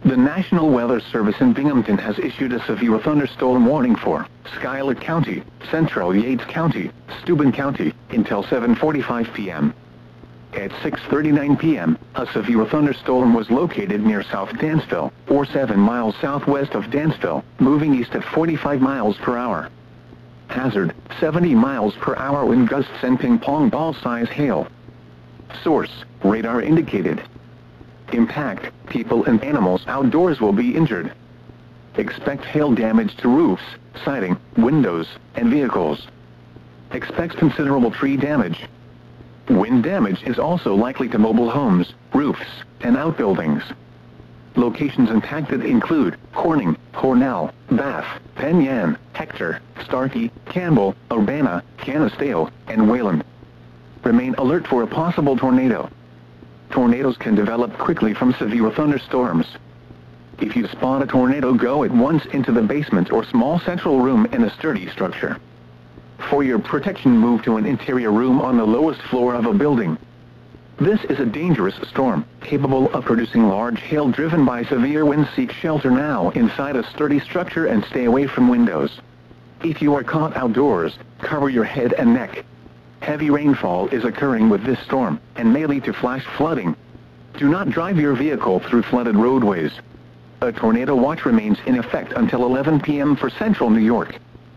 The National Weather Service in Binghamton has issued a severe thunderstorm warning for Schuyler County, Central Yates County, Steuben County, until 7:45 p.m. At 6:39 p.m., a severe thunderstorm was located near South Dansville, or 7 miles southwest of Dansville, moving east at 45 miles per hour. Hazard, 70 miles per hour wind gusts and ping-pong ball-size hail. Source, radar indicated. Impact, people and animals outdoors will be injured. Expect hail damage to roofs, siding, windows, and vehicles. Expect considerable tree damage. Wind damage is also likely to mobile homes, roofs, and outbuildings. Locations impacted include Corning, Cornell, Bath, Penn Yan, Hector, Starkey, Campbell, Urbana, Canisteo, and Wayland. Remain alert for a possible tornado. Tornadoes can develop quickly from severe thunderstorms. If you spot a tornado, go at once into the basement or small central room in a sturdy structure. For your protection, move to an interior room on the lowest floor of a building. This is a dangerous storm, capable of producing large hail driven by severe winds. Seek shelter now inside a sturdy structure and stay away from windows. If you are caught outdoors, cover your head and neck. Heavy rainfall is occurring with this storm, and may lead to flash flooding. Do not drive your vehicle through flooded roadways. A tornado watch remains in effect until 11 p.m. for central New York.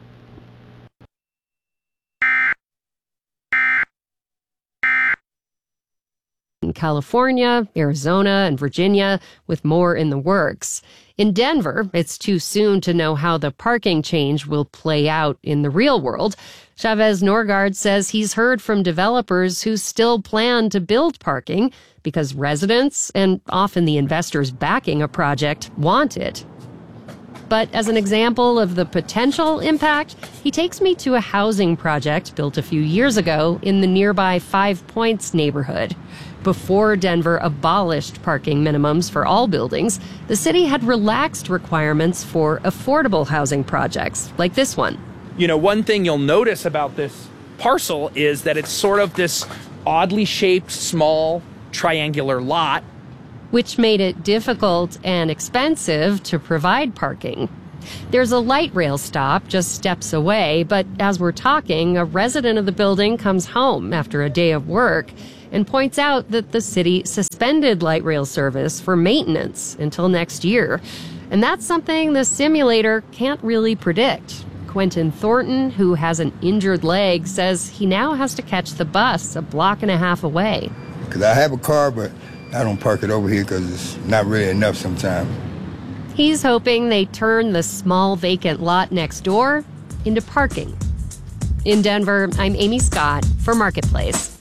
In California, Arizona, and Virginia, with more in the works. In Denver, it's too soon to know how the parking change will play out in the real world. Chavez Norgard says he's heard from developers who still plan to build parking because residents, and often the investors backing a project, want it. But as an example of the potential impact, he takes me to a housing project built a few years ago in the nearby Five Points neighborhood. Before Denver abolished parking minimums for all buildings, the city had relaxed requirements for affordable housing projects, like this one. You know, one thing you'll notice about this parcel is that it's sort of this oddly shaped, small, triangular lot, which made it difficult and expensive to provide parking. There's a light rail stop just steps away, but as we're talking, a resident of the building comes home after a day of work and points out that the city suspended light rail service for maintenance until next year. And that's something the simulator can't really predict. Quentin Thornton, who has an injured leg, says he now has to catch the bus a block and a half away. Because I have a car, but I don't park it over here because it's not really enough sometimes. He's hoping they turn the small vacant lot next door into parking. In Denver, I'm Amy Scott for Marketplace.